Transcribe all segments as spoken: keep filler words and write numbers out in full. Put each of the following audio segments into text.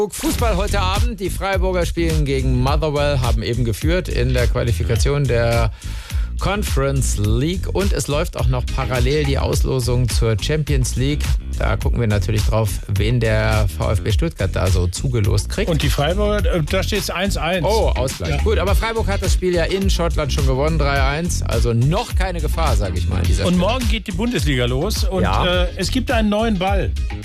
Fußball heute Abend. Die Freiburger spielen gegen Motherwell, haben eben geführt in der Qualifikation der Conference League. Und es läuft auch noch parallel die Auslosung zur Champions League. Da gucken wir natürlich drauf, wen der VfB Stuttgart da so zugelost kriegt. Und die Freiburger, da steht es eins eins. Oh, Ausgleich. Ja. Gut, aber Freiburg hat das Spiel ja in Schottland schon gewonnen, drei eins. Also noch keine Gefahr, sage ich mal. An dieser und Stelle. Morgen geht die Bundesliga los und ja. äh, es gibt einen neuen Ball.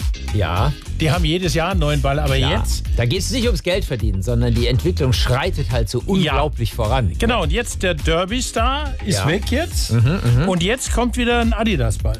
Ja. Die haben jedes Jahr einen neuen Ball, aber ja. jetzt... Da geht es nicht ums Geld verdienen, sondern die Entwicklung schreitet halt so unglaublich ja. voran. Genau, und jetzt der Derby-Star ist ja. weg jetzt. Mhm, mh. Und jetzt kommt wieder ein Adidas-Ball.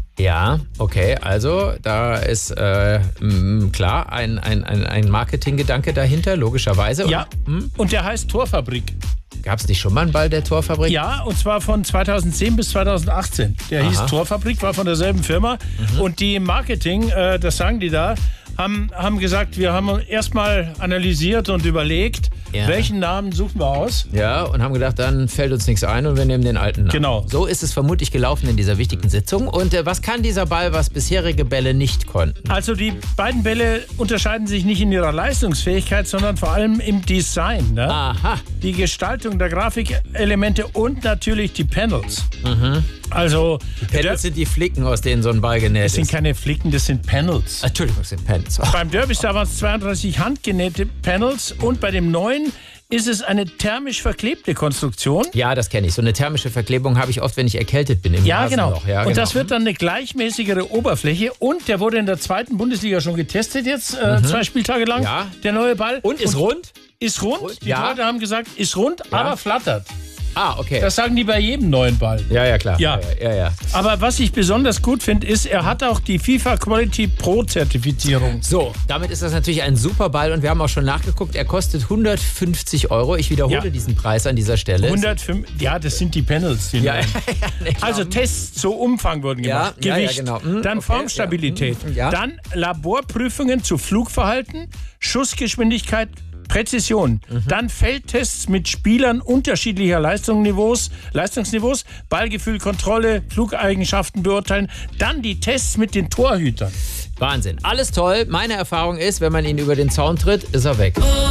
Ja, okay, also da ist äh, mh, klar ein, ein, ein, ein Marketinggedanke dahinter, logischerweise. Ja, und, und der heißt Torfabrik. Gab es nicht schon mal einen Ball der Torfabrik? Ja, und zwar von zweitausendzehn bis zweitausendachtzehn. Der Aha. hieß Torfabrik, war von derselben Firma. Mhm. Und die im Marketing, äh, das sagen die da, haben, haben gesagt, wir haben erstmal analysiert und überlegt, ja. welchen Namen suchen wir aus. Ja, und haben gedacht, dann fällt uns nichts ein und wir nehmen den alten Namen. Genau. So ist es vermutlich gelaufen in dieser wichtigen Sitzung. Und äh, was kann dieser Ball, was bisherige Bälle nicht konnten? Also die beiden Bälle unterscheiden sich nicht in ihrer Leistungsfähigkeit, sondern vor allem im Design. Ne? Aha. Die Gestaltung der Grafikelemente und natürlich die Panels. Mhm. Also, die Panels sind die Flicken, aus denen so ein Ball genäht ist. Das sind keine Flicken, das sind Panels. Entschuldigung, das sind Panels. Oh. Beim Derby Star waren es zweiunddreißig handgenähte Panels und bei dem neuen ist es eine thermisch verklebte Konstruktion. Ja, das kenne ich. So eine thermische Verklebung habe ich oft, wenn ich erkältet bin im ja, genau. Ja, und genau. das wird dann eine gleichmäßigere Oberfläche und der wurde in der zweiten Bundesliga schon getestet jetzt, äh, mhm. zwei Spieltage lang, ja. der neue Ball. Und ist und rund? Ist rund. Die ja. Leute haben gesagt, ist rund, ja. aber flattert. Ah, okay. Das sagen die bei jedem neuen Ball. Ja, ja, klar. Ja. Ja, ja, ja. Aber was ich besonders gut finde, ist, er hat auch die FIFA Quality Pro Zertifizierung. So, damit ist das natürlich ein super Ball und wir haben auch schon nachgeguckt, er kostet hundertfünfzig Euro. Ich wiederhole ja. diesen Preis an dieser Stelle. hundertfünf, ja, das sind die Panels. Die ja, ja, nee, also Tests zu Umfang wurden gemacht. Ja, Gewicht, ja, ja, genau. dann okay, Formstabilität, ja. dann Laborprüfungen zu Flugverhalten, Schussgeschwindigkeit, Präzision, mhm. dann Feldtests mit Spielern unterschiedlicher Leistungsniveaus, Leistungsniveaus, Ballgefühl, Kontrolle, Flugeigenschaften beurteilen, dann die Tests mit den Torhütern. Wahnsinn, alles toll. Meine Erfahrung ist, wenn man ihn über den Zaun tritt, ist er weg.